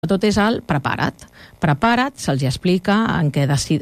Tot és el prepara't. Prepara't, se'ls explica en què si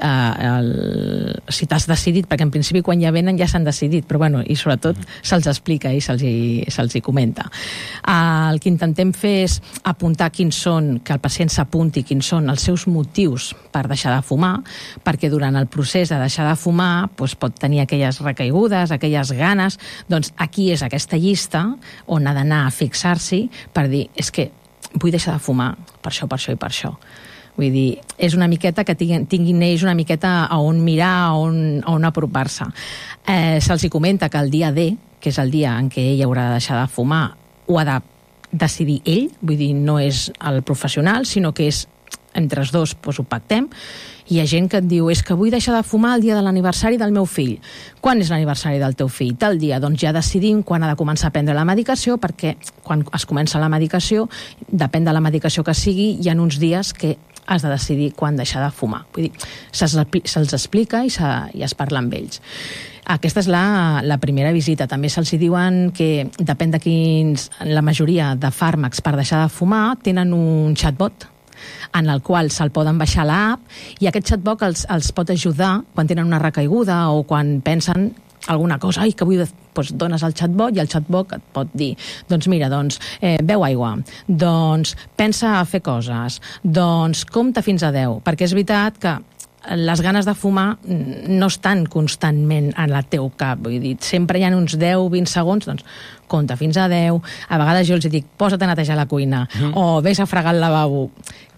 t'has decidit, perquè en principi quan ja venen ja s'han decidit, però bueno, i sobretot se'ls explica i se'ls hi comenta. El que intentem fer és apuntar quins són, que el pacient s'apunti quins són els seus motius per deixar de fumar, perquè durant el procés de deixar de fumar pot tenir aquelles recaigudes, aquelles ganes, doncs aquí és aquesta llista on ha d'anar a fixar-s'hi per dir, és que vull deixar de fumar per això, per això i per això. Vull dir, és una miqueta que tinguin ells una miqueta a on mirar, a on apropar-se. Se'ls hi comenta que el dia D, que és el dia en què ell haurà de deixar de fumar, ho ha de decidir ell, vull dir, no és el professional, sinó que és entre els dos, ho pactem. Hi ha gent que et diu, és que vull deixar de fumar el dia de l'aniversari del meu fill. Quan és l'aniversari del teu fill? Tal dia. Doncs ja decidim quan ha de començar a prendre la medicació, perquè quan es comença la medicació, depèn de la medicació que sigui, hi ha uns dies que has de decidir quan deixar de fumar. Vull dir, se'ls explica i es parla amb ells. Aquesta és la primera visita. També se'ls diuen que depèn de quins, la majoria de fàrmacs per deixar de fumar tenen un chatbot en el qual se'l poden baixar a l'app i aquest chatbot els pot ajudar quan tenen una recaiguda o quan pensen alguna cosa, ai, que vull... Doncs dones al chatbot i el chatbot et pot dir, doncs mira, beu aigua, doncs pensa a fer coses, doncs compta fins a 10, perquè és veritat que les ganes de fumar no estan constantment en el teu cap, vull dir, sempre hi ha uns 10-20 segons, doncs compta fins a 10, a vegades jo els dic, posa't a netejar la cuina, o vés a fregar el lavabo.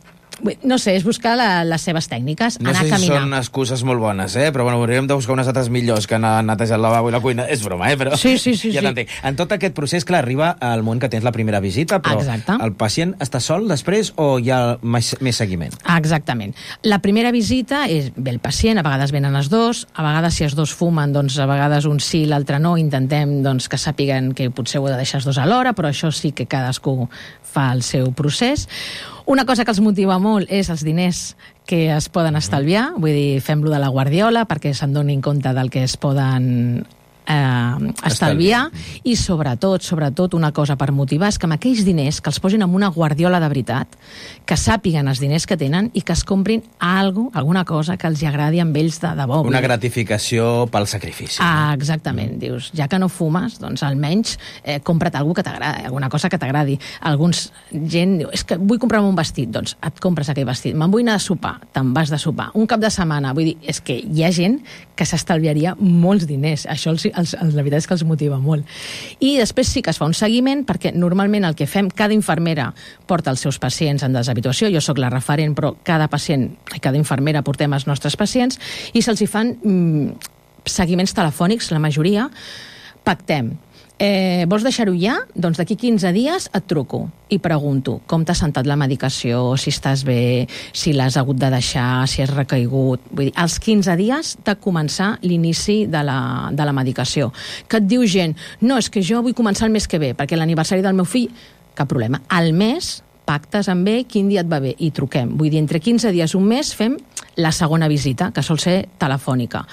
No sé, és buscar les seves tècniques, anar a caminar. No sé si són excuses molt bones, però bueno, hauríem de buscar unes altres millors que anar a netejar el lavabo i la cuina. És broma, però... Sí. Ja t'entenc. En tot aquest procés, clar, arriba al moment que tens la primera visita, però exacte. El pacient està sol després o hi ha més seguiment? Exactament. La primera visita ve el pacient, a vegades venen els dos, a vegades si els dos fumen, doncs a vegades un sí, l'altre no, intentem que sàpiguen que potser ho he de deixar els dos alhora, però això sí que cadascú fa el seu procés. Una cosa que els motiva molt és els diners que es poden estalviar, vull dir, fem-lo de la guardiola perquè se'n donin compte del que es poden estalviar i sobretot una cosa per motivar és que amb aquells diners que els posin en una guardiola de veritat, que sàpiguen els diners que tenen i que es comprin alguna cosa que els agradi amb ells de debò. Una gratificació pel sacrifici. Exactament, dius, ja que no fumes, doncs almenys compra't alguna que t'agradi, alguna cosa que t'agradi. Gent diu, és que vull comprar-me un vestit, doncs et compres aquell vestit. Me'n vull anar a sopar, te'n vas de sopar. Un cap de setmana, vull dir, és que hi ha gent que s'estalviaria molts diners. Això la veritat és que els motiva molt. I després sí que es fa un seguiment, perquè normalment el que fem, cada infermera porta els seus pacients en deshabituació, jo sóc la referent, però cada infermera portem els nostres pacients, i se'ls hi fan seguiments telefònics, la majoria, pactem. Vols deixar-ho ja? Doncs d'aquí 15 dies et truco i pregunto com t'ha sentat la medicació, si estàs bé, si l'has hagut de deixar, si has recaigut. Vull dir, als 15 dies de començar l'inici de la medicació. Que et diu gent, no, és que jo vull començar el mes que ve, perquè l'aniversari del meu fill, cap problema. Al mes pactes amb ell quin dia et va bé i truquem. Vull dir, entre 15 dies i un mes fem la segona visita, que sol ser telefònica.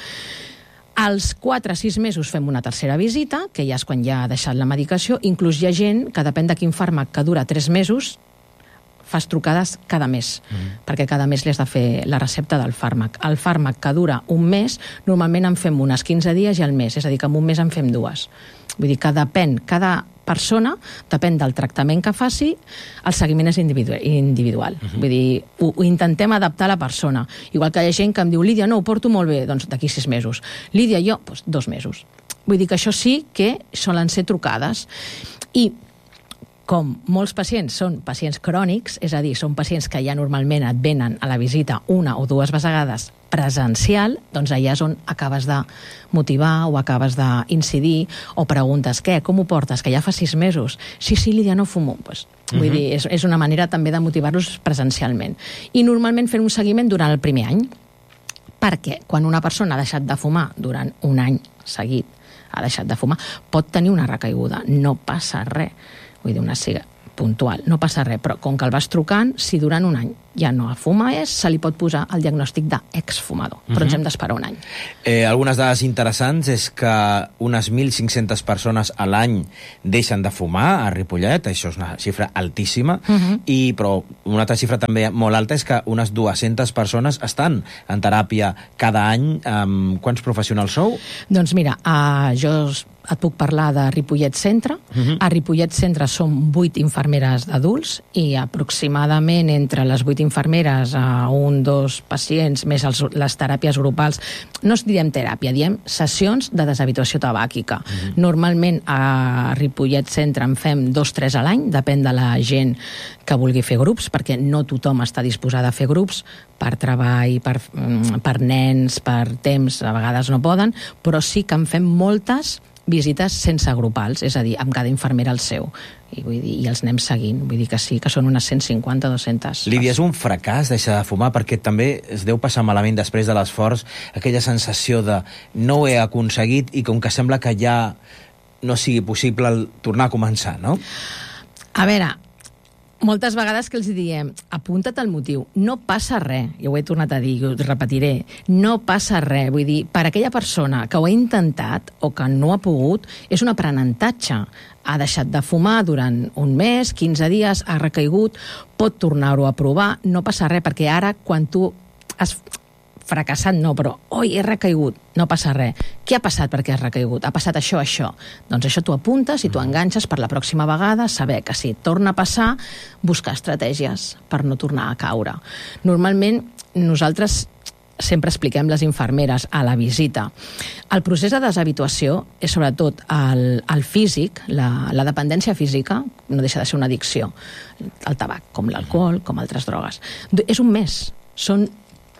Als 4 o 6 mesos fem una tercera visita, que ja és quan ja ha deixat la medicació. Inclús hi ha gent que depèn de quin fàrmac que dura 3 mesos, fas trucades cada mes, perquè cada mes li has de fer la recepta del fàrmac. El fàrmac que dura un mes, normalment en fem unes 15 dies i al mes, és a dir, que en un mes en fem 2. Vull dir que cada persona, depèn del tractament que faci, el seguiment és individual. Vull dir, ho intentem adaptar a la persona. Igual que hi ha gent que em diu, Lídia, no, ho porto molt bé, doncs d'aquí 6 mesos. Lídia, jo, doncs 2 mesos. Vull dir que això sí que solen ser trucades. I com molts pacients són pacients crònics, és a dir, són pacients que ja normalment et venen a la visita 1 o 2 vegades presencial, doncs allà és on acabes de motivar o acabes d'incidir o preguntes, què, com ho portes, que ja fa 6 mesos? Sí, Lídia, no fumo. Vull dir, és una manera també de motivar-los presencialment. I normalment fem un seguiment durant el primer any, perquè quan una persona ha deixat de fumar durant un any seguit, ha deixat de fumar, pot tenir una recaiguda, no passa res. Vull dir, puntual, no passa res, però com que el vas trucant, si durant un any ja no fuma se li pot posar el diagnòstic d'exfumador, però ens hem d'esperar un any. Algunes dades interessants és que unes 1.500 persones a l'any deixen de fumar a Ripollet, això és una xifra altíssima, però una altra xifra també molt alta és que unes 200 persones estan en teràpia cada any. Quants professionals sou? Doncs mira, jo et puc parlar de Ripollet Centre. A Ripollet Centre som 8 infermeres d'adults i aproximadament entre les 8 infermeres a 1-2 pacients, més les teràpies grupals, no es diem teràpia, diem sessions de deshabituació tabàquica. Normalment a Ripollet Centre en fem 2-3 a l'any, depèn de la gent que vulgui fer grups, perquè no tothom està disposada a fer grups per treball, per nens, per temps, a vegades no poden, però sí que en fem moltes visites sense grupals, és a dir, amb cada infermera el seu. I els anem seguint, vull dir que sí, que són unes 150-200. Lídia, és un fracàs deixar de fumar, perquè també es deu passar malament després de l'esforç, aquella sensació de no ho he aconseguit i com que sembla que ja no sigui possible tornar a començar, no? A veure, moltes vegades que els diem, apunta't al motiu, no passa res, i ho he tornat a dir, ho repetiré, no passa res, vull dir, per aquella persona que ho ha intentat o que no ha pogut, és un aprenentatge. Ha deixat de fumar durant un mes, 15 dies, ha recaigut, pot tornar-ho a provar, no passa res, perquè ara quan tu has fracassat no, però oi, he recaigut, no passa res. Què ha passat perquè has recaigut? Ha passat això, això. Doncs això t'ho apuntes i t'ho enganxes per la pròxima vegada, saber que si torna a passar, buscar estratègies per no tornar a caure. Normalment, nosaltres sempre expliquem les infermeres a la visita. El procés de deshabituació és sobretot el físic, la dependència física, no deixa de ser una addicció. El tabac, com l'alcohol, com altres drogues. És un mes. Són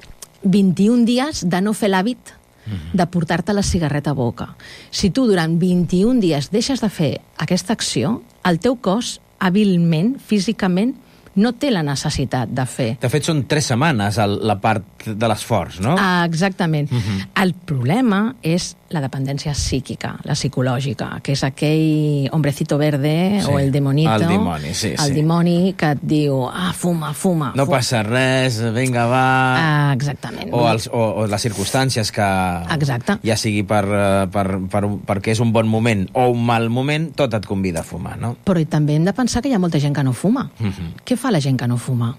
21 dies de no fer l'hàbit de portar-te la cigarreta a boca. Si tu durant 21 dies deixes de fer aquesta acció, el teu cos, hàbilment, físicament, no té la necessitat de fer. De fet, són 3 setmanes la part de l'esforç, no? Exactament. El problema és la dependència psíquica, la psicològica, que és aquell hombrecito verde o el demonito. El dimoni, sí. El dimoni que et diu, fuma, fuma. No passa res, vinga, va. Exactament. O les circumstàncies que... Exacte. Ja sigui perquè és un bon moment o un mal moment, tot et convida a fumar, no? Però també hem de pensar que hi ha molta gent que no fuma. Què fa la gent que no fuma?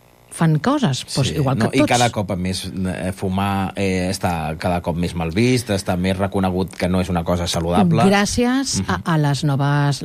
Fan coses, doncs igual que tots. I cada cop més fumar està cada cop més mal vist, està més reconegut que no és una cosa saludable. Gràcies a les noves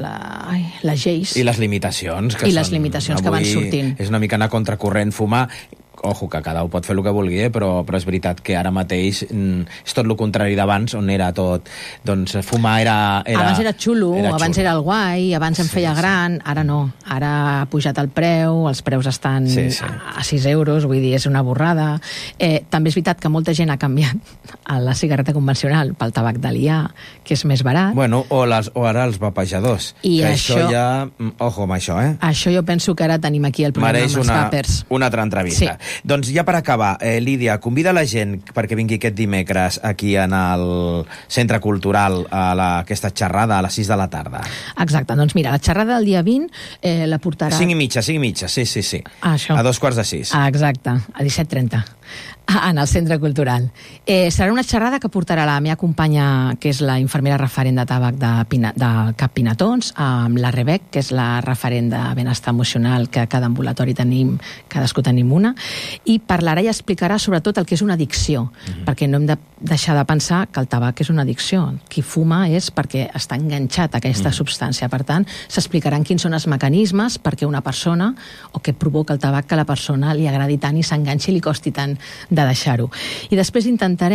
les lleis. I les limitacions. Les limitacions que van sortint. És una mica anar contracorrent fumar. Ojo, que cada un pot fer el que vulgui, però és veritat que ara mateix és tot el contrari d'abans, on era tot... Doncs fumar era... Abans era xulo, abans era el guai, abans em feia gran, ara no. Ara ha pujat el preu, els preus estan a 6 euros, vull dir, és una borrada. També és veritat que molta gent ha canviat a la cigarreta convencional pel tabac d'alià, que és més barat. Bueno, o ara els vapejadors. I que això ja... Ojo amb això, Això jo penso que ara tenim aquí el problema amb els vapers. Mereix una altra entrevista. Sí. Doncs ja per acabar, Lídia, convida la gent perquè vingui aquest dimecres aquí en el Centre Cultural a aquesta xerrada a les 6 de la tarda. Exacte, doncs mira, la xerrada del dia 20 la portarà... 5:30, sí. Això. A 2:45. Exacte, a 17:30. En el Centre Cultural. Serà una xerrada que portarà la meva companya, que és la infermera referent de tabac de Cap Pinatons, amb la Rebec, que és la referent de benestar emocional, que a cada ambulatori tenim, cadascú tenim una, i parlarà i explicarà sobretot el que és una addicció, perquè no hem de deixar de pensar que el tabac és una addicció. Qui fuma és perquè està enganxat a aquesta substància. Per tant, s'explicaran quins són els mecanismes perquè una persona, o què provoca el tabac que a la persona li agradi tant i s'enganxi i li costi tant de deixar-ho. I després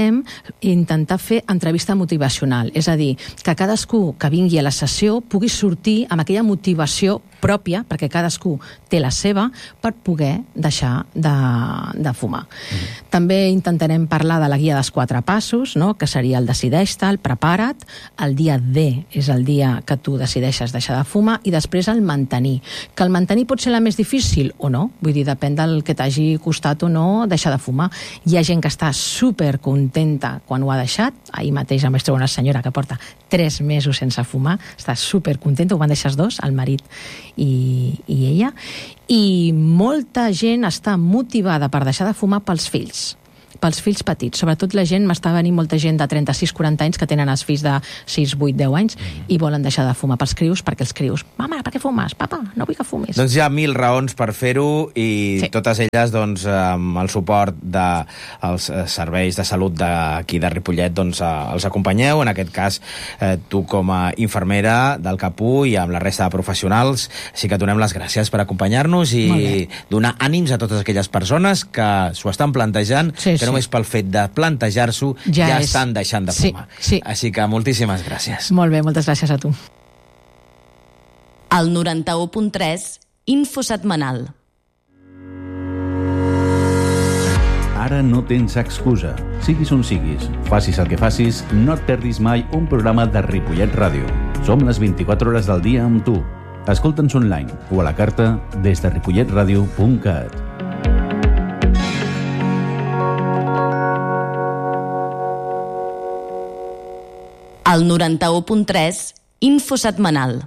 intentar fer entrevista motivacional, és a dir, que cadascú que vingui a la sessió pugui sortir amb aquella motivació pròpia, perquè cadascú té la seva, per poder deixar de fumar. També intentarem parlar de la guia dels 4 passos, no? Que seria el decideix-te, el prepara't, el dia D és el dia que tu decideixes deixar de fumar, i després el mantenir. Que el mantenir pot ser la més difícil o no, vull dir, depèn del que t'hagi costat o no deixar de fumar. fumar. Hi ha gent que està supercontenta quan ho ha deixat. Ahir mateix em vaig trobar una senyora que porta 3 mesos sense fumar, està supercontenta, ho van deixar els dos, el marit i ella, i molta gent està motivada per deixar de fumar pels fills petits. Sobretot la gent, m'està venint molta gent de 36-40 anys que tenen els fills de 6, 8, 10 anys i volen deixar de fumar pels crios, perquè els crios, mama, per què fumes? Papa, no vull que fumis. Doncs hi ha 1000 raons per fer-ho i totes elles, doncs, amb el suport dels serveis de salut d'aquí de Ripollet, doncs, els acompanyeu. En aquest cas, tu com a infermera del Capú i amb la resta de professionals. Així que donem les gràcies per acompanyar-nos i donar ànims a totes aquelles persones que s'ho estan plantejant, que només pel fet de plantejar-s'ho ja estan deixant de fumar. Així que moltíssimes gràcies. Molt bé, moltes gràcies a tu. El 91.3, Info Setmanal. Ara no tens excusa. Siguis on siguis, facis el que facis, no et perdis mai un programa de Ripollet Ràdio. Som les 24 hores del dia amb tu. Escolta'ns online o a la carta des de ripolletradio.cat. El 91.3, Info Setmanal.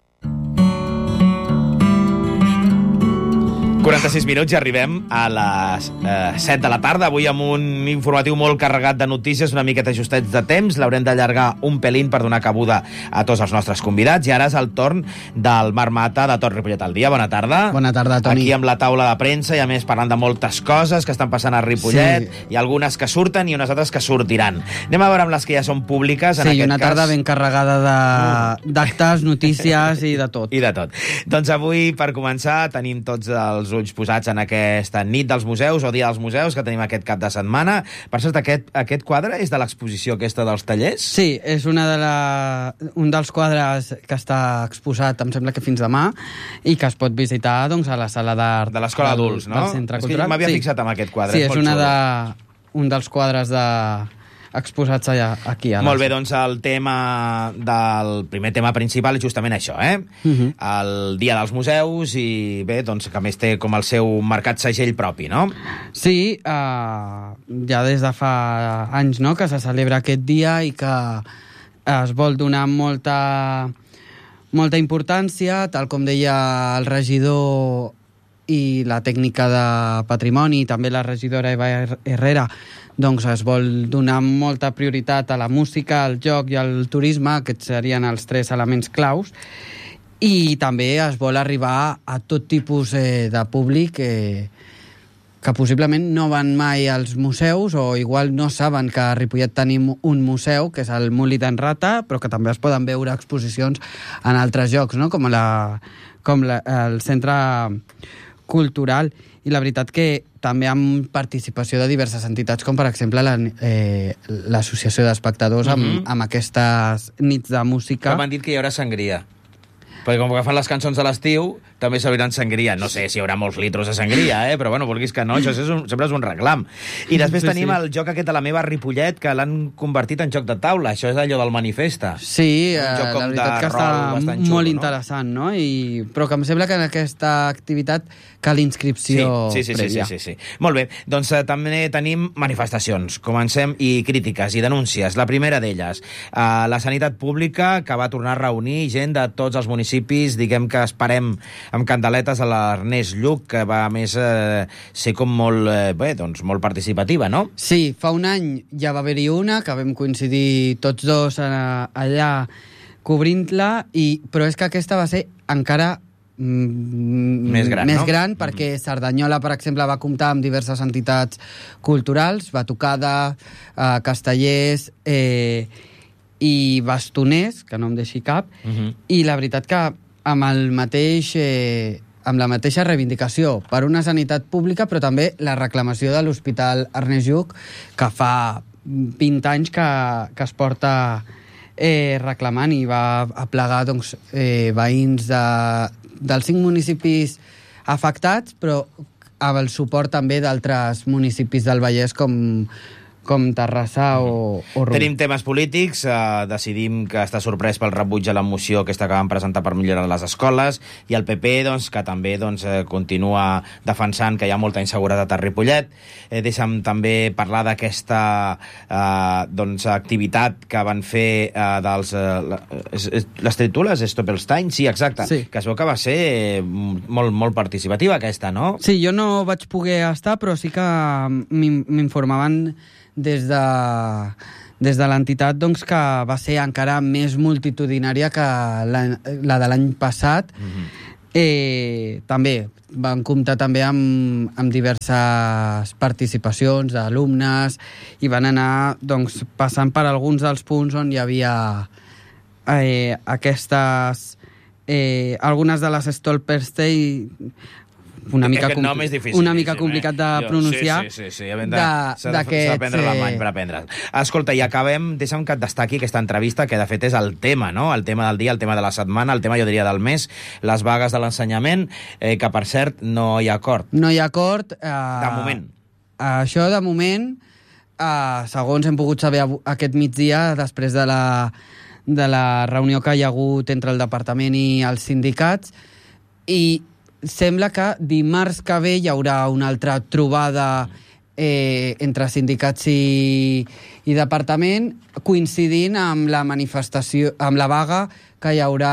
46 minuts i arribem a les 7 de la tarda, avui amb un informatiu molt carregat de notícies, una miqueta justets de temps, l'haurem d'allargar un pelín per donar cabuda a tots els nostres convidats, i ara és el torn del Marc Mata de Tot Ripollet al dia. Bona tarda. Bona tarda, Toni. Aquí amb la taula de premsa i a més parlant de moltes coses que estan passant a Ripollet, i algunes que surten i unes altres que sortiran. Anem a veure amb les que ja són públiques. Sí, una tarda ben carregada d'actes, notícies i de tot. I de tot. Doncs avui, per començar, tenim tots els ulls posats en aquesta nit dels museus o dia dels museus que tenim aquest cap de setmana. Per cert, aquest quadre és de l'exposició aquesta dels tallers? Sí, és un dels quadres que està exposat, em sembla que fins demà, i que es pot visitar doncs, a la sala d'art de l'Escola d'Adults, no? Del Centre Cultural. És que m'havia fixat en aquest quadre. Sí, és un dels quadres exposats allà, aquí. Molt bé, doncs el primer tema principal és justament això, el Dia dels Museus, i bé, doncs que a més té com el seu marcat segell propi, no? Sí, ja des de fa anys, no?, que se celebra aquest dia i que es vol donar molta importància, tal com deia el regidor i la tècnica de patrimoni, i també la regidora Eva Herrera, doncs es vol donar molta prioritat a la música, al joc i al turisme, aquests serien els 3 elements claus, i també es vol arribar a tot tipus de públic que possiblement no van mai als museus o igual no saben que a Ripollet tenim un museu, que és el Molí d'en Rata, però que també es poden veure exposicions en altres llocs, no?, com el Centre Cultural. I la veritat que també amb participació de diverses entitats, com per exemple l'Associació d'Espectadors amb aquestes nits de música. M'han dit que hi haurà sangria. Perquè com que fan les cançons de l'estiu, també serviran sangria. No sé si hi haurà molts litros de sangria, però bueno, vulguis que no, això sempre és un reclam. I després tenim el joc aquest de la meva Ripollet, que l'han convertit en joc de taula. Això és allò del Manifesta. Sí, la veritat que està molt interessant, no? Però que em sembla que en aquesta activitat cal inscripció prèvia. Sí. Molt bé, doncs també tenim manifestacions. Comencem, i crítiques i denúncies. La primera d'elles, la sanitat pública, que va tornar a reunir gent de tots els municipis, diguem que esperem amb candeletes a l'Ernest Lluch, que va més ser com molt participativa, no? Sí, fa un any ja va haver-hi una, que vam coincidir tots dos allà cobrint-la, però és que aquesta va ser encara més gran, perquè Cerdanyola, per exemple, va comptar amb diverses entitats culturals, Batucada, Castellers i Bastoners, que no em deixi cap, i la veritat que amb la mateixa reivindicació per una sanitat pública, però també la reclamació de l'Hospital Ernest Lluch, que fa 20 anys que es porta reclamant, i va aplegar veïns dels 5 municipis afectats, però amb el suport també d'altres municipis del Vallès, com com Terrassà o Rubí. Tenim temes polítics, decidim que està sorprès pel rebuig a la moció aquesta que van presentar per millorar les escoles, i el PP, doncs, que també continua defensant que hi ha molta inseguretat a Ripollet. Deixa'm també parlar d'aquesta activitat que van fer dels... les tritules, Stoppelstein? Sí, exacte. Sí. Que es veu que va ser molt, molt participativa aquesta, no? Sí, jo no vaig poder estar, però sí que m'informaven des de l'entitat, doncs, que va ser encara més multitudinària que la de l'any passat. També van comptar també amb diverses participacions d'alumnes i van anar, doncs, passant per alguns dels punts on hi havia aquestes... algunes de les Stolperstein una mica complicat de pronunciar. Sí. S'ha de prendre l'amany per aprendre. Escolta, i acabem, deixa'm que et destaqui aquesta entrevista, que de fet és el tema, no? El tema del dia, el tema de la setmana, el tema, jo diria, del mes, les vagues de l'ensenyament, que, per cert, no hi ha acord. No hi ha acord. De moment. Això, de moment, segons hem pogut saber aquest migdia, després de la reunió que hi ha hagut entre el departament i els sindicats, i sembla que dimarts que ve hi haurà una altra trobada entre sindicats i departament, coincidint amb la manifestació, amb la vaga que hi haurà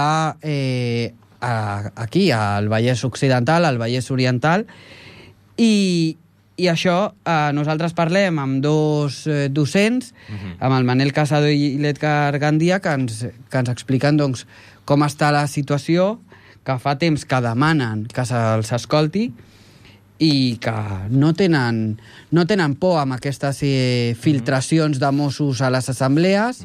aquí, al Vallès Occidental, al Vallès Oriental, i això, nosaltres parlem amb dos docents, amb el Manel Casado i l'Edgar Gandia, que ens expliquen, doncs, com està la situació, que fa temps que demanen que se'ls escolti i que no tenen por amb aquestes filtracions de Mossos a les assemblees,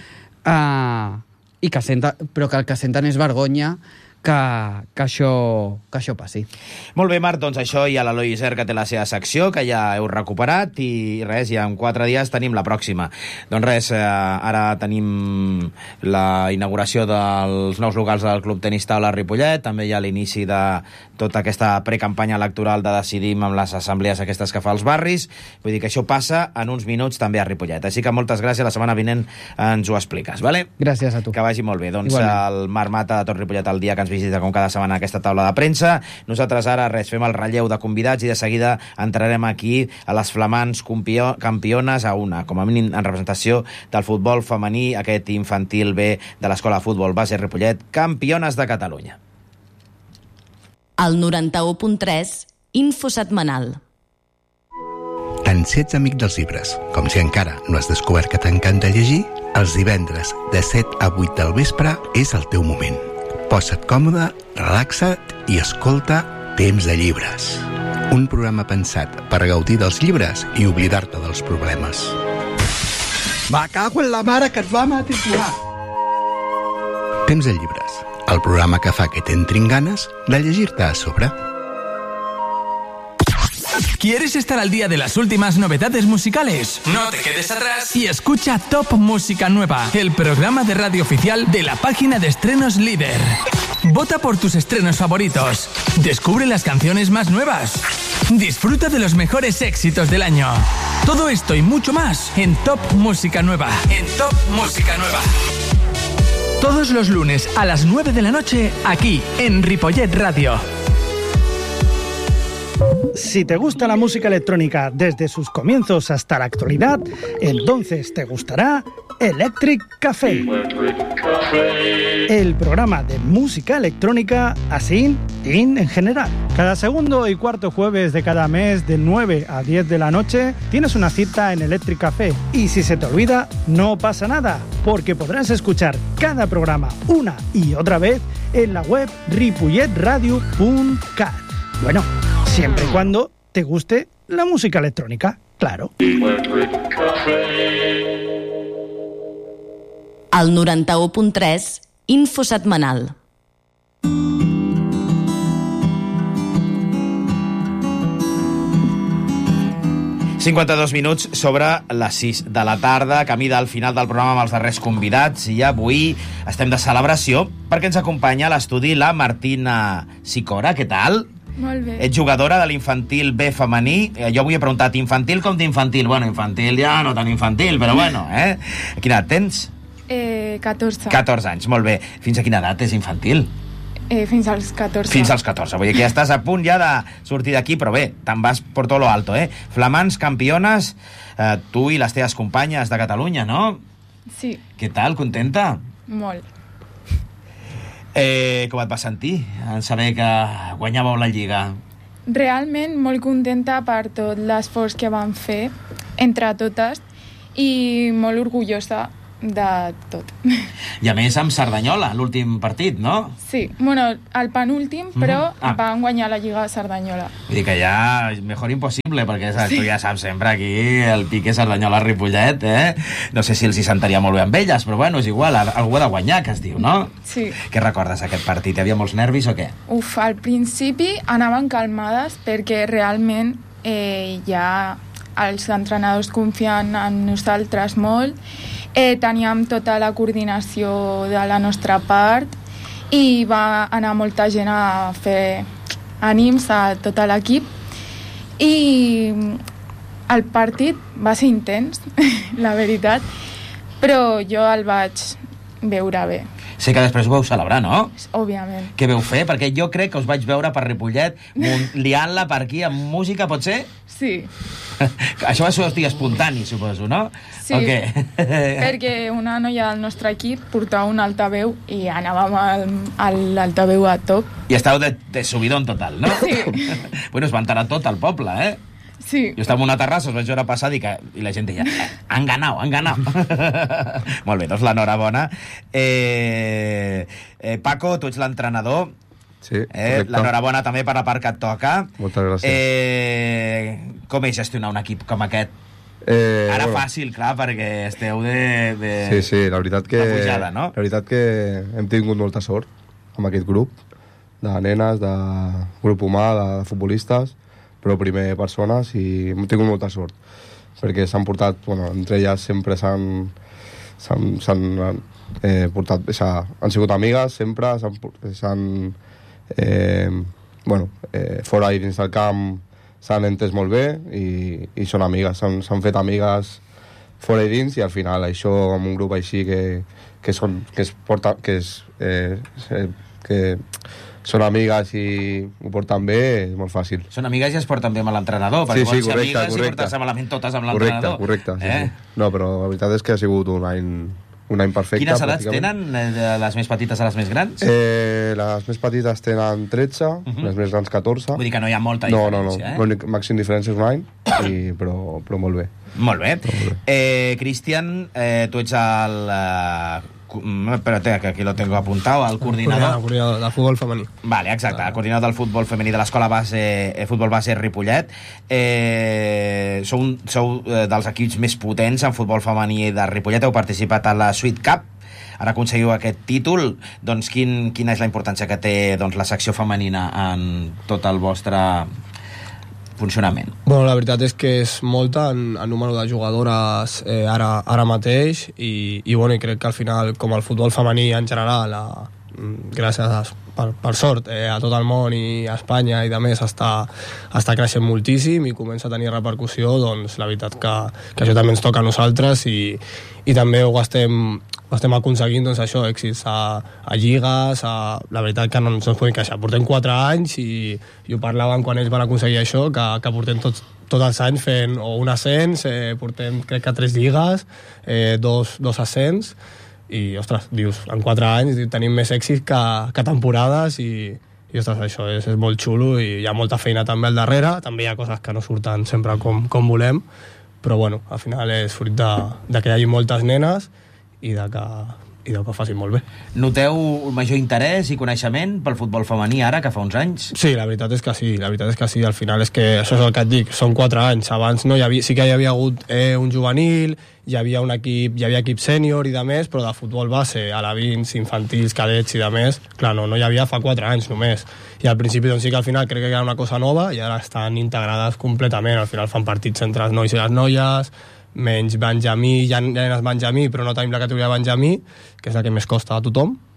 i però que el que senten és vergonya que això passi. Molt bé, Marc, doncs això hi ha l'Eloi Isern, que té la seva secció, que ja heu recuperat, i res, ja en 4 dies tenim la pròxima. Doncs res, ara tenim la inauguració dels nous locals del Club Tenis Taula Ripollet, també hi ha l'inici de tota aquesta precampanya electoral de Decidim amb les assemblees aquestes que fa als barris, vull dir que això passa en uns minuts també a Ripollet. Així que moltes gràcies, la setmana vinent ens ho expliques, vale? Gràcies a tu. Que vagi molt bé. Doncs el Marc Mata de Tot Ripollet al dia, que ens visita com cada setmana aquesta taula de premsa. Nosaltres ara fem el relleu de convidats i de seguida entrarem aquí a les flamants campiones a una, com a mínim en representació del futbol femení, aquest infantil B de l'Escola de Futbol Base Ripollet, campiones de Catalunya. El 91.3, Info Setmanal. En si ets amic dels llibres, com si encara no has descobert que t'encanta llegir, els divendres de 7 a 8 del vespre és el teu moment. Posa't còmode, relaxa't i escolta Temps de Llibres. Un programa pensat per gaudir dels llibres i oblidar-te dels problemes. Me cago en la mare que et va matricular! Temps de Llibres, el programa que fa que t'entrin ganes de llegir-te a sobre. ¿Quieres estar al día de las últimas novedades musicales? No te quedes atrás y escucha Top Música Nueva, el programa de radio oficial de la página de estrenos líder. Vota por tus estrenos favoritos. Descubre las canciones más nuevas. Disfruta de los mejores éxitos del año. Todo esto y mucho más en Top Música Nueva. En Top Música Nueva. Todos los lunes a las 9 de la noche, aquí en Ripollet Radio. Si te gusta la música electrónica desde sus comienzos hasta la actualidad, entonces te gustará Electric Café. El programa de música electrónica así en general. Cada segundo y cuarto jueves de cada mes, de 9 a 10 de la noche, tienes una cita en Electric Café. Y si se te olvida, no pasa nada, porque podrás escuchar cada programa una y otra vez en la web ripolletradio.cat. Bueno, siempre y cuando te guste la música electrónica, claro. El 91.3, Info Setmanal. ...52 minuts sobre les 6 de la tarda, camí del final del programa amb els darrers convidats, i avui estem de celebració perquè ens acompanya a l'estudi la Martina Sicora. Què tal? Molt bé. Ets jugadora de l'infantil B femení. Jo avui he preguntat infantil com d'infantil. Bueno, infantil ja no tan infantil, però bueno, Quina edat tens? 14. 14 anys, molt bé. Fins a quina edat és infantil? Fins als 14. Fins als 14. Vull dir que ja estàs a punt ja de sortir d'aquí, però bé, te'n vas por todo lo alto, Flamants, campiones, tu i les teves companyes de Catalunya, no? Sí. Què tal, contenta? Molt. Com et vas sentir en saber que guanyàveu la Lliga? Realment molt contenta per tot l'esforç que vam fer entre totes i molt orgullosa de tot. I a més amb Cerdanyola, l'últim partit, no? Sí, bueno, el penúltim, però van guanyar la Lliga de Cerdanyola. Vull dir que ja mejor impossible, perquè tu ja saps sempre aquí el pique Cerdanyola-Ripollet, No sé si els hi sentaria molt bé amb elles, però bueno, és igual, algú ha de guanyar, que es diu, no? Sí. Què recordes aquest partit? Hi havia molts nervis o què? Al principi anaven calmades perquè realment ja els entrenadors confien en nosaltres molt. Teníem tota la coordinació de la nostra part i va anar molta gent a fer ànims a tot l'equip i el partit va ser intens, la veritat, però jo el vaig veure bé. Sé que després ho vau celebrar, no? Òbviament. Què veu fer? Perquè jo crec que us vaig veure per Ripollet liant-la per aquí amb música, pot ser? Sí. Això va sortir espontani, suposo, no? Sí, perquè una noia del nostre equip portava un altaveu i anàvem a l'altaveu a top. I estàveu de subidón total, no? Sí. Bueno, es va enterar tot el poble, Sí. Jo estava en una terrassa, us vaig veure passar i la gent deia, han ganat. Molt bé, doncs l'enhorabona. Paco, tu ets l'entrenador. Sí, correcte. L'enhorabona també per la part que et toca. Moltes gràcies. Com és gestionar un equip com aquest? Ara fàcil, clar, perquè esteu de Sí, la veritat que... de pujada, no? La veritat que hem tingut molta sort amb aquest grup de nenes, de grup humà, de futbolistes, però primer persones, i hem tingut molta sort perquè s'han portat, bueno, entre elles sempre s'han portat, han sigut amigues sempre, fora i dins del camp s'han entès molt bé i són amigues, s'han fet amigues fora i dins, i al final això amb un grup així que són amigues i ho porten bé, és molt fàcil. Són amigues i es porten bé amb l'entrenador, perquè sí, vols ser amigues i portar-se malament totes amb l'entrenador. Correcte. Sí. No, però la veritat és que ha sigut un any perfecte. Quines edats tenen, de les més petites a les més grans? Les més petites tenen 13, les més grans 14. Vull dir que no hi ha molta diferència, No. L'únic màxim diferència és un any, però molt bé. Molt bé. Cristian, tu ets el... Espérate, que aquí lo tengo apuntado, el coordinador. El coordinador del futbol femení. Vale, exacte, el coordinador del futbol femení de l'escola futbol base Ripollet. Sou dels equips més potents en futbol femení de Ripollet, heu participat a la Sweet Cup, ara aconseguiu aquest títol. Doncs quina és la importància que té la secció femenina en tot el vostre funcionament? Bueno, la veritat és que és molta en número de jugadores ara mateix i crec que al final, com el futbol femení en general, gràcies per sort a tot el món i a Espanya i de més està creixent moltíssim i comença a tenir repercussió, doncs la veritat que això també ens toca a nosaltres i també ho estem aconseguint, doncs això, èxits a lligues, la veritat que no ens podem queixar. Portem 4 anys i ho parlaven quan ells van aconseguir això, que portem tots els anys fent un ascens, portem crec que 3 lligues, 2 ascens, i ostres, dius, en 4 anys tenim més èxits que temporades i ostres, això és molt xulo i hi ha molta feina també al darrere, també hi ha coses que no surten sempre com volem, però bueno, al final és fruit de que hi hagi moltes nenes i de que ho facin molt bé. Noteu major interès i coneixement pel futbol femení ara que fa uns anys? Sí, la veritat és que sí, al final és que això és el que et dic, són 4 anys, abans no hi havia, sí que hi havia hagut un juvenil, hi havia equip sènior i de més, però de futbol base, alevins, infantils, cadets i de més, clar, no hi havia fa 4 anys només, i al principi doncs sí que al final crec que era una cosa nova i ara estan integrades completament, al final fan partits entre els nois i les noies, menys Benjamí, hi ha nenes Benjamí, però no tenim la categoria Benjamí, que és la que més costa a tothom,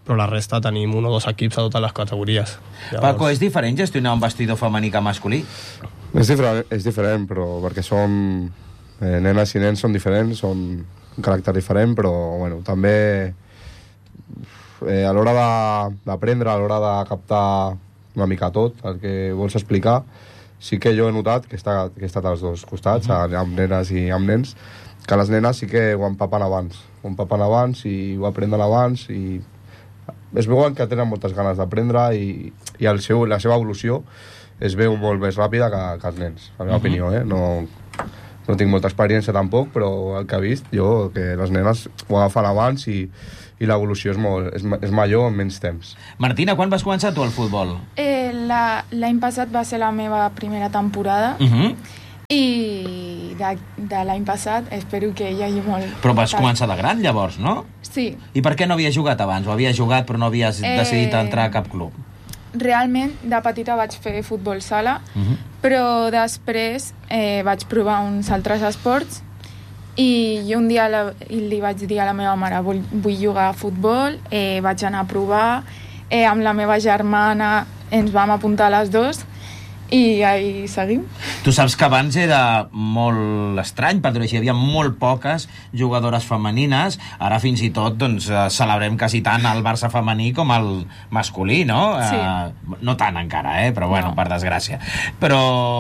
però la resta tenim 1 o 2 equips a totes les categories. Llavors... Paco, és diferent gestionar un vestidor femení que masculí? És diferent, però perquè som nenes i nens són diferents, són un caràcter diferent, però bueno, també a l'hora d'aprendre, a l'hora de captar una mica tot el que vols explicar, sí que jo he notat que he estat als dos costats, amb nenes i amb nens, que les nenes sí que ho empapen abans i ho aprenen abans i es veuen que tenen moltes ganes d'aprendre i la seva evolució es veu molt més ràpida que els nens, la meva opinió, no tinc molta experiència tampoc, però el que he vist jo, que les nenes ho agafen abans i l'evolució és major en menys temps. Martina, quan vas començar tu al futbol? L'any passat va ser la meva primera temporada i de l'any passat espero que hi hagi molt... Però vas començar de gran llavors, no? Sí. I per què no havies jugat abans? O havies jugat però no havies decidit entrar a cap club? Realment, de petita vaig fer futbol sala, però després vaig provar uns altres esports i jo un dia li vaig dir a la meva mare vull jugar a futbol, vaig anar a provar, amb la meva germana ens vam apuntar les dues i ahí seguim. Tu saps que abans era molt estrany, per dir-ho així, hi havia molt poques jugadores femenines, ara fins i tot doncs, celebrem quasi tant el Barça femení com el masculí, no? Sí. No tant encara, però bueno, per desgràcia. Però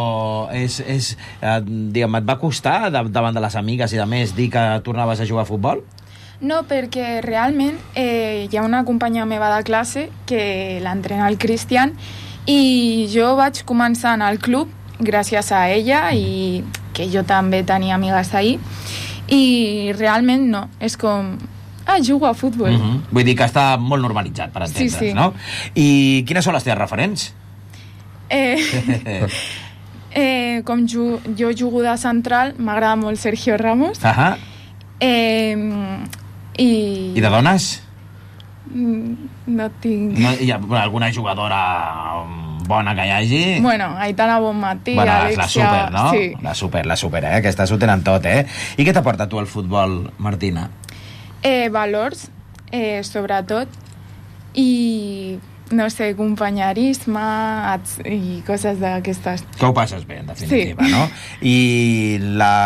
digue'm, et va costar davant de les amigues i de més dir que tornaves a jugar a futbol? No, perquè realment hi ha una companya meva de classe que l'entrena el Cristian i jo vaig començar en el club gràcies a ella i que jo també tenia amigues ahir i realment no, és com jugo a futbol. Vull dir que està molt normalitzat, per entendre's, no? I quines són les teves referents? Com jo jugo de central, m'agrada molt Sergio Ramos. I de dones? No tinc... Hi ha alguna jugadora bona que hi hagi? Bueno, Aitana Bonmatí, Alexia... La super, no? Sí. La super, Aquestes ho tenen tot, I què t'aporta tu al futbol, Martina? Valors, sobretot, i no sé, companyerisme i coses d'aquestes. Que ho passes bé, en definitiva, no? I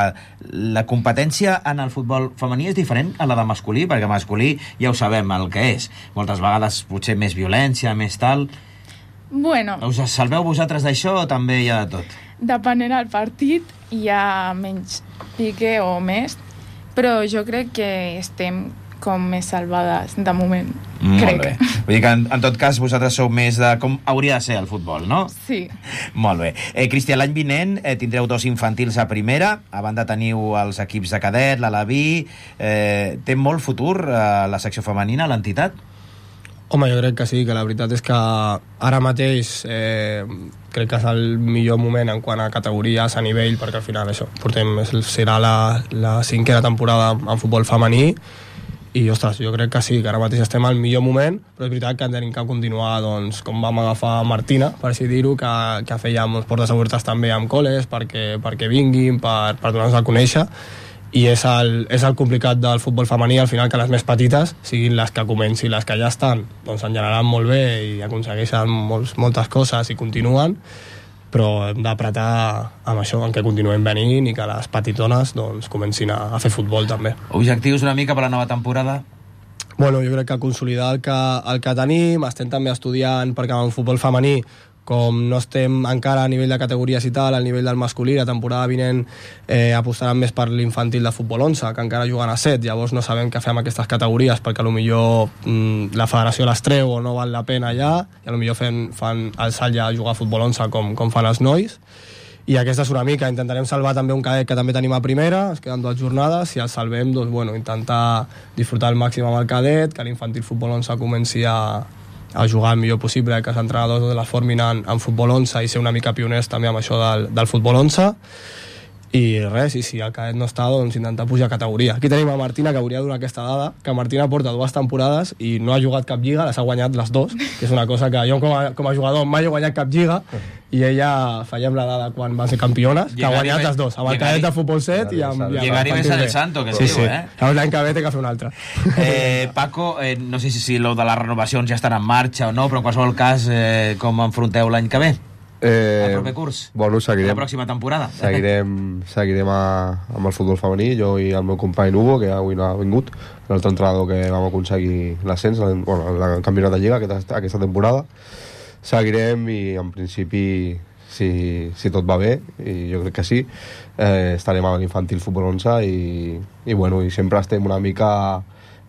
la competència en el futbol femení és diferent a la de masculí, perquè masculí ja ho sabem el que és. Moltes vegades potser més violència, més tal... Bueno... Us salveu vosaltres d'això o també hi ha de tot? Depenent del partit hi ha menys pique o més, però jo crec que estem com més salvades de moment. Molt bé. Vull dir que en tot cas vosaltres sou més de com hauria de ser el futbol, no? Sí. Molt bé. Cristian, l'any vinent tindreu 2 infantils a primera, a banda teniu els equips de cadet, l'Alaví. Té molt futur la secció femenina, l'entitat? Home, jo crec que sí, que la veritat és que ara mateix crec que és el millor moment en quant a categories a nivell, perquè al final això, serà la 5a temporada en futbol femení i, ostres, jo crec que sí, que ara mateix estem al millor moment, però és veritat que hem de continuar, doncs, com vam agafar Martina, per així dir-ho, que fèiem portes obertes també amb col·les perquè vinguin, per donar-nos a conèixer, i és el complicat del futbol femení, al final, que les més petites siguin les que comencin, les que ja estan, doncs en general molt bé i aconsegueixen moltes coses i continuen, però hem d'apretar amb això, en què continuem venint i que les petitones doncs, comencin a fer futbol també. Objectius una mica per la nova temporada? Bueno, jo crec que consolidar el que tenim, estem també estudiant, perquè en el futbol femení, com no estem encara a nivell de categories i tal, al nivell del masculí, la temporada vinent apostaran més per l'infantil de futbol 11, que encara juguen a 7, llavors no sabem què fer amb aquestes categories, perquè potser la federació les treu o no val la pena ja, i potser fan el salt ja a jugar a futbol 11 com fan els nois, i aquesta és una mica, intentarem salvar també un cadet que també tenim a primera, es queden 2 jornades, si el salvem, doncs bueno, intentar disfrutar al màxim amb el cadet, que l'infantil futbol 11 comenci a jugar el millor possible, que els entrenadors les formin en futbol 11 i ser una mica pioners també amb això del futbol 11, i res, i si el cadet no està, doncs intentar pujar categoria. Aquí tenim a Martina, que hauria de donar aquesta dada, que Martina porta 2 temporades i no ha jugat cap lliga, les ha guanyat les 2, que és una cosa que jo com a jugador mai he guanyat cap lliga, i ella, fallem la dada quan van ser campiones, que ha guanyat les 2, amb el cadet de futbol 7 i amb... Llegar-hi més al santo, que es diu, eh? L'any que ve té que fer un altre. Paco, no sé si lo de les renovacions ja estan en marxa o no, però en qualsevol cas, com enfronteu l'any que ve? El proper curs? Bueno, seguirem. La pròxima temporada? Seguirem amb el futbol femení, jo i el meu company Hugo, que avui no ha vingut, l'altre entrenador que vam aconseguir l'ascens, el campionat de Lliga aquesta temporada. Seguirem i en principi, si tot va bé, i jo crec que sí, estarem a l'infantil futbol 11 i bueno, i sempre estem una mica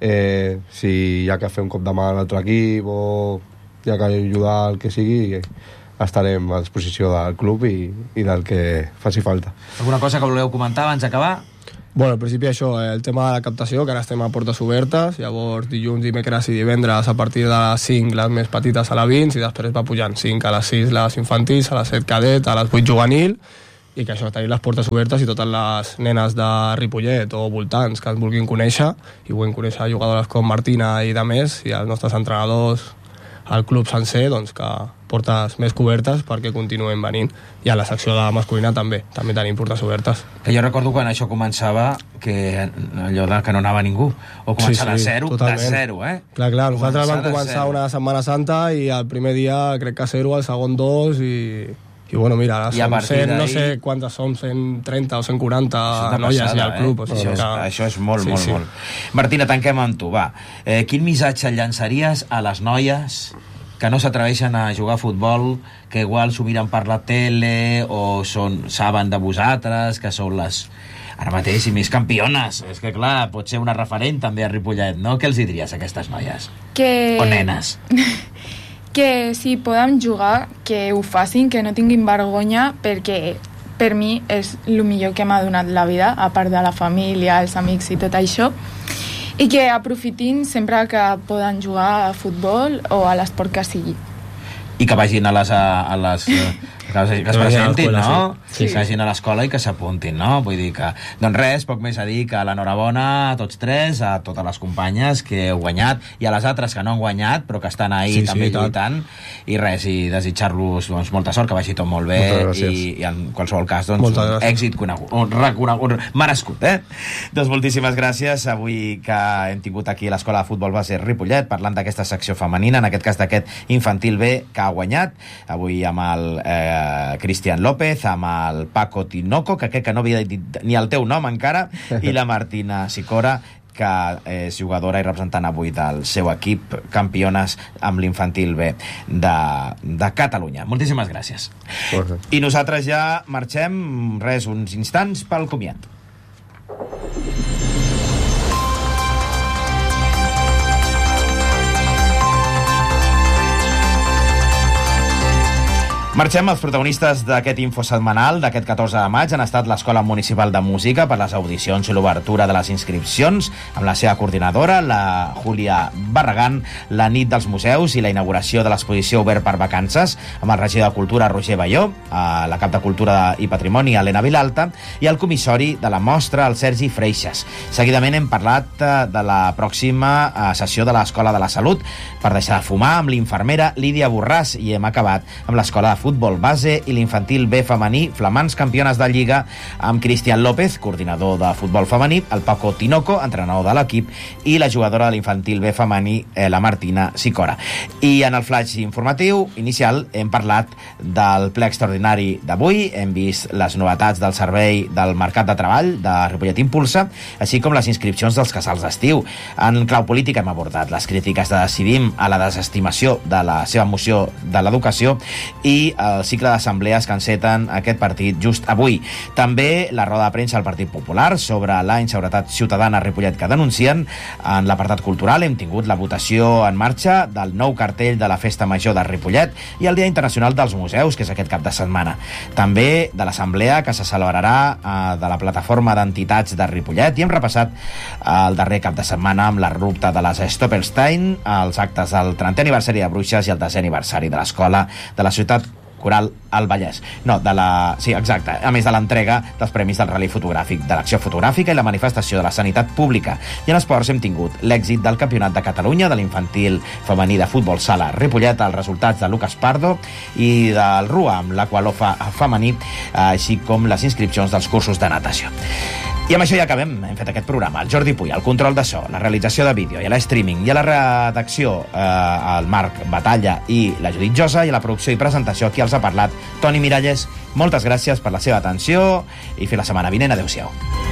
si hi ha que fer un cop de mà a l'altre equip o hi ha que ajudar el que sigui, estarem a disposició del club i del que faci falta. Alguna cosa que voleu comentar abans d'acabar? Bueno, al principi això, el tema de la captació, que ara estem a portes obertes, llavors dilluns, dimecres i divendres a partir de les 5 les més petites a les 20 i després va pujant 5 a les 6 les infantils, a les 7 cadet, a les 8 juvenil, i que això, tenim les portes obertes i totes les nenes de Ripollet o voltants que ens vulguin conèixer, i vull conèixer jugadores com Martina i de més, i els nostres entrenadors, el club sencer, doncs que portes més cobertes perquè continuem venint, i a la secció de masculina també tenim portes obertes. Que jo recordo quan això començava que allò que no anava ningú, o començar de zero, Clar, nosaltres vam començar una Setmana Santa i el primer dia crec que 0, el segon 2 i bueno, mira, ara som 100, no sé quantes som, 130 o 140 noies al club. Això és molt. Martina, tanquem amb tu, va. Quin missatge llançaries a les noies que no s'atreveixen a jugar a futbol, que igual s'ho miren per la tele o saben de vosaltres, que sou les ara mateix i més campiones? És que clar, pot ser una referent també a Ripollet, no? Què els diries a aquestes noies? O nenes? Que si poden jugar, que ho facin, que no tinguin vergonya, perquè per mi és el millor que m'ha donat la vida, a part de la família, els amics i tot això, i que aprofitin sempre que poden jugar a futbol o a l'esport que sigui. I que vagin a les que es presentin, no? Que vagin a l'escola i que s'apuntin, no? Vull dir que... Doncs res, poc més a dir que l'enhorabona a tots tres, a totes les companyes que heu guanyat, i a les altres que no han guanyat, però que estan ahí també lluitant, i res, i desitjar-los molta sort, que vagi tot molt bé, i en qualsevol cas, èxit reconegut, merescut, eh? Doncs moltíssimes gràcies. Avui que hem tingut aquí l'Escola de Futbol Base Ripollet, parlant d'aquesta secció femenina, en aquest cas d'aquest infantil B que ha guanyat, avui amb el Cristian López, amb el Paco Tinoco, que crec que no havia dit ni el teu nom encara, i la Martina Sicora, que és jugadora i representant avui del seu equip, campiones amb l'infantil B de Catalunya. Moltíssimes gràcies. I nosaltres ja marxem, uns instants pel comiat. Marxem. Els protagonistes d'aquest info setmanal d'aquest 14 de maig han estat l'Escola Municipal de Música per les audicions i l'obertura de les inscripcions, amb la seva coordinadora, la Júlia Barragán, la nit dels museus i la inauguració de l'exposició Obert per Vacances, amb el regidor de Cultura, Roger Balló, la cap de Cultura i Patrimoni, Helena Vilalta, i el comissori de la mostra, el Sergi Freixas. Seguidament hem parlat de la pròxima sessió de l'Escola de la Salut per deixar de fumar amb l'infermera Lídia Borràs, i hem acabat amb l'Escola de Futbol Base i l'infantil B femení, flamants campiones de Lliga, amb Cristian López, coordinador de futbol femení, el Paco Tinoco, entrenador de l'equip, i la jugadora de l'infantil B femení, la Martina Sicora. I en el flash informatiu inicial hem parlat del ple extraordinari d'avui, hem vist les novetats del servei del mercat de treball de Ripollet Impulsa, així com les inscripcions dels casals d'estiu. En clau política hem abordat les crítiques de Decidim a la desestimació de la seva moció de l'educació i el cicle d'assemblees que enceten aquest partit just avui. També la roda de premsa del Partit Popular sobre la inseguretat ciutadana a Ripollet que denuncien. En l'apartat cultural hem tingut la votació en marxa del nou cartell de la Festa Major de Ripollet i el Dia Internacional dels Museus, que és aquest cap de setmana. També de l'assemblea que se celebrarà de la plataforma d'entitats de Ripollet, i hem repassat el darrer cap de setmana amb la ruta de les Stoppelstein, els actes del 30è aniversari de Bruixes i el 10è aniversari de l'escola de la ciutat Coral al Vallès. No, sí, exacte. A més de l'entrega dels premis del Rally Fotogràfic, de l'Acció Fotogràfica i la manifestació de la Sanitat Pública. I en esports hem tingut l'èxit del Campionat de Catalunya de l'infantil femení de futbol sala Ripollet, els resultats de Lucas Pardo i del RUA amb l'Aqualofa femení, així com les inscripcions dels cursos de natació. I amb això ja acabem. Hem fet aquest programa. El Jordi Puy, el control de so, la realització de vídeo i la streaming, i a la redacció el Marc Batalla i la Judit Josa, i a la producció i presentació qui els ha parlat, Toni Miralles. Moltes gràcies per la seva atenció i fins la setmana vinent. Adéu-siau.